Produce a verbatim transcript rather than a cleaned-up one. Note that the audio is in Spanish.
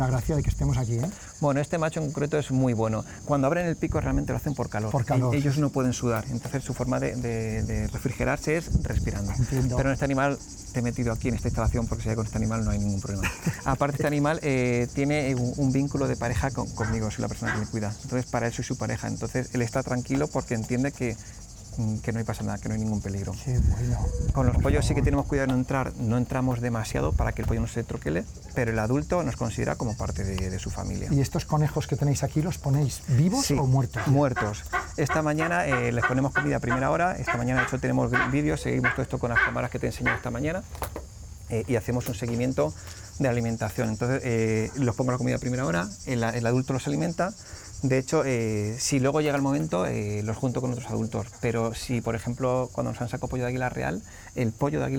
La gracia de que estemos aquí, ¿eh? Bueno, este macho en concreto es muy bueno. Cuando abren el pico realmente lo hacen por calor. Por calor. Ellos no pueden sudar, entonces su forma de, de, de refrigerarse es respirando. Entiendo. Pero en este animal, te he metido aquí en esta instalación porque sé que con este animal no hay ningún problema. Aparte, este animal eh, tiene un, un vínculo de pareja con, conmigo, soy la persona que me cuida. Entonces, para él soy su pareja. Entonces, él está tranquilo porque entiende que que no hay pasa nada, que no hay ningún peligro. Qué bueno. Con los pollos sí que tenemos cuidado de no entrar, no entramos demasiado para que el pollo no se troquele, pero el adulto nos considera como parte de, de su familia. ¿Y estos conejos que tenéis aquí los ponéis vivos Sí, o muertos? Muertos. Esta mañana eh, les ponemos comida a primera hora, esta mañana de hecho tenemos vídeos, seguimos todo esto con las cámaras que te enseñé esta mañana eh, y hacemos un seguimiento de alimentación. Entonces eh, los pongo la comida a primera hora, el, el adulto los alimenta. De hecho, eh, si luego llega el momento, eh, los junto con otros adultos, pero si, por ejemplo, cuando nos han sacado pollo de águila real, el pollo de águila